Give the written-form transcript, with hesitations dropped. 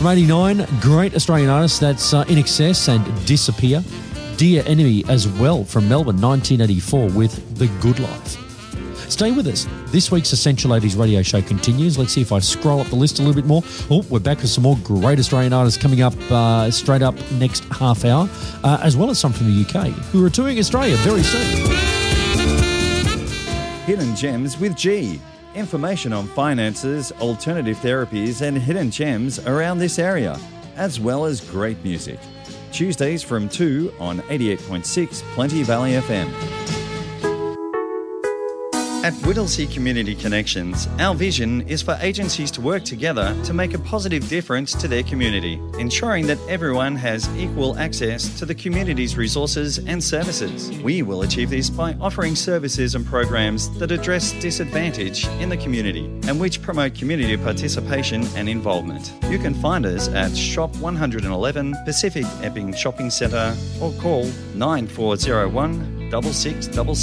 from 89, great Australian artists. That's In Excess and Disappear. Dear Enemy as well from Melbourne, 1984 with The Good Life. Stay with us. This week's Essential 80s radio show continues. Let's see if I scroll up the list a little bit more. Oh, we're back with some more great Australian artists coming up straight up next half hour, as well as some from the UK who are touring Australia very soon. Hidden Gems with G. Information on finances, alternative therapies and hidden gems around this area, as well as great music. Tuesdays from 2 on 88.6 Plenty Valley FM. At Whittlesea Community Connections, our vision is for agencies to work together to make a positive difference to their community, ensuring that everyone has equal access to the community's resources and services. We will achieve this by offering services and programs that address disadvantage in the community and which promote community participation and involvement. You can find us at Shop 111 Pacific Epping Shopping Centre or call 9401 6666.